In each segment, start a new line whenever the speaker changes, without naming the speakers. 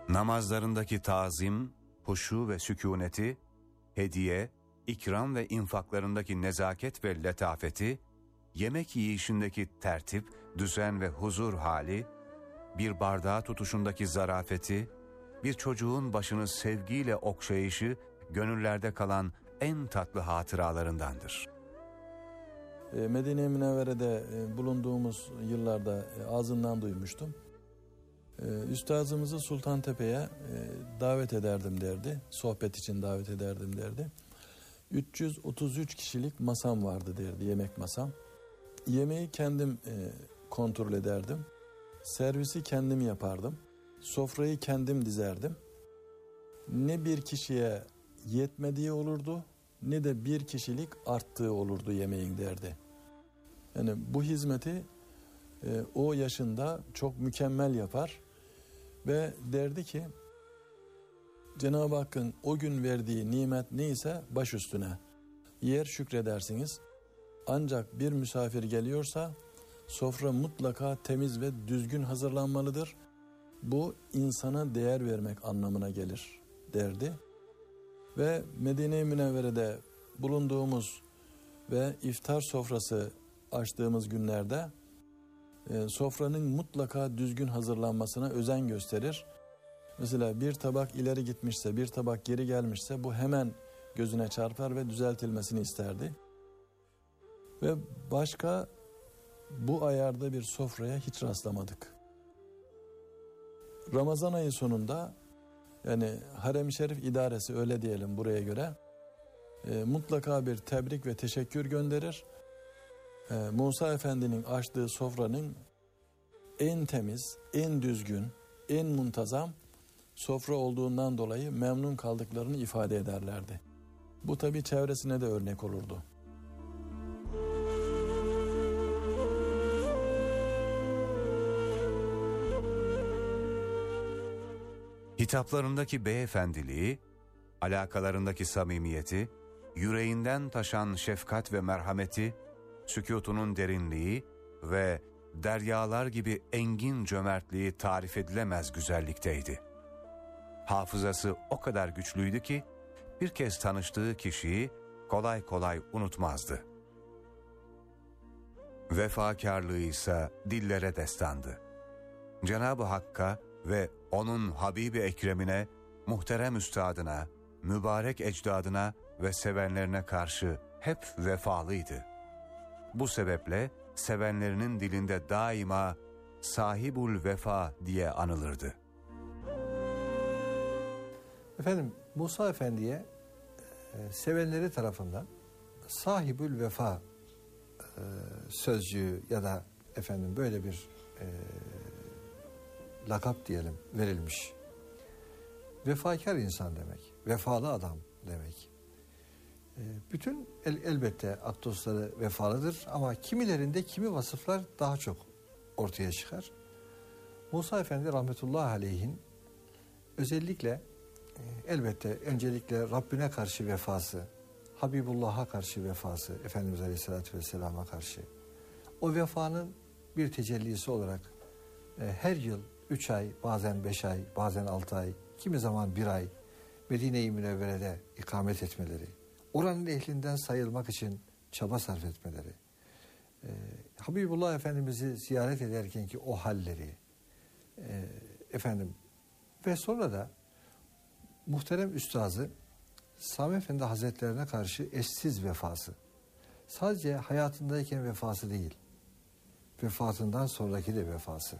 Namazlarındaki tazim, huşu ve sükûneti, hediye, ikram ve infaklarındaki nezaket ve letafeti, yemek yiyişindeki tertip, düzen ve huzur hali, bir bardağı tutuşundaki zarafeti, bir çocuğun başını sevgiyle okşayışı, gönüllerde kalan en tatlı hatıralarındandır.
Medine-i Münevvere'de bulunduğumuz yıllarda ağzından duymuştum. Üstazımızı Sultantepe'ye davet ederdim derdi. Sohbet için davet ederdim derdi. 333 kişilik masam vardı derdi, yemek masam. Yemeği kendim kontrol ederdim. Servisi kendim yapardım. Sofrayı kendim dizerdim. Ne bir kişiye yetmediği olurdu, ne de bir kişilik arttığı olurdu yemeğin derdi. Yani bu hizmeti o yaşında çok mükemmel yapar ve derdi ki Cenab-ı Hakk'ın o gün verdiği nimet neyse baş üstüne yer şükredersiniz. Ancak bir misafir geliyorsa sofra mutlaka temiz ve düzgün hazırlanmalıdır. Bu insana değer vermek anlamına gelir derdi. Ve Medine-i Münevvere'de bulunduğumuz ve iftar sofrası açtığımız günlerde sofranın mutlaka düzgün hazırlanmasına özen gösterir. Mesela bir tabak ileri gitmişse, bir tabak geri gelmişse bu hemen gözüne çarpar ve düzeltilmesini isterdi. Ve başka bu ayarda bir sofraya hiç rastlamadık. Ramazan ayı sonunda, yani Harem-i Şerif idaresi öyle diyelim buraya göre, mutlaka bir tebrik ve teşekkür gönderir. Musa Efendi'nin açtığı sofranın en temiz, en düzgün, en muntazam sofra olduğundan dolayı memnun kaldıklarını ifade ederlerdi. Bu tabii çevresine de örnek olurdu.
Hitaplarındaki beyefendiliği, alakalarındaki samimiyeti, yüreğinden taşan şefkat ve merhameti, sükûtunun derinliği ve deryalar gibi engin cömertliği tarif edilemez güzellikteydi. Hafızası o kadar güçlüydü ki, bir kez tanıştığı kişiyi kolay kolay unutmazdı. Vefakarlığı ise dillere destandı. Cenab-ı Hakk'a ve onun Habibi Ekrem'ine, muhterem üstadına, mübarek ecdadına ve sevenlerine karşı hep vefalıydı. Bu sebeple sevenlerinin dilinde daima sahibul vefa diye anılırdı.
Efendim Musa Efendi'ye sevenleri tarafından sahibül vefa sözcüğü ya da efendim böyle bir lakap diyelim verilmiş. Vefakar insan demek, vefalı adam demek. Bütün elbette ak dostları vefalıdır ama kimilerinde kimi vasıflar daha çok ortaya çıkar. Musa Efendi rahmetullahi aleyhin özellikle elbette öncelikle Rabbine karşı vefası, Habibullah'a karşı vefası, Efendimiz Aleyhisselatü Vesselam'a karşı. O vefanın bir tecellisi olarak her yıl 3 ay, bazen 5 ay, bazen 6 ay, kimi zaman 1 ay Medine-i Münevvere'de ikamet etmeleri, oranın ehlinden sayılmak için çaba sarf etmeleri, Habibullah Efendimiz'i ziyaret ederken ki o halleri, efendim ve sonra da muhterem üstazı Sami Efendi Hazretlerine karşı eşsiz vefası. Sadece hayatındayken vefası değil, vefatından sonraki de vefası.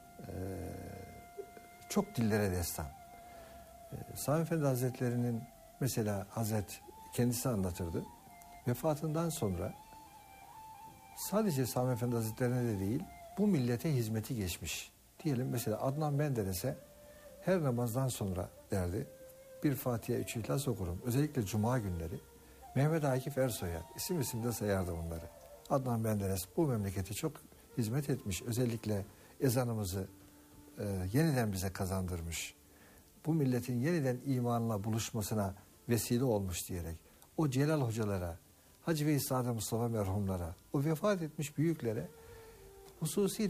Çok dillere destan. Sami Efendi Hazretleri'nin mesela Hazret kendisi anlatırdı. Vefatından sonra sadece Sami Efendi Hazretlerine de değil, bu millete hizmeti geçmiş. Diyelim mesela Adnan Menderes'e her namazdan sonra derdi, bir Fatiha, 3 İhlas okurum. Özellikle Cuma günleri. Mehmet Akif Ersoy'a isim isim de sayardı onları. Adnan Menderes bu memlekete çok hizmet etmiş. Özellikle ezanımızı yeniden bize kazandırmış. Bu milletin yeniden imanla buluşmasına vesile olmuş diyerek o Celal hocalara, Hacı Veys Sadı Mustafa merhumlara, o vefat etmiş büyüklere hususi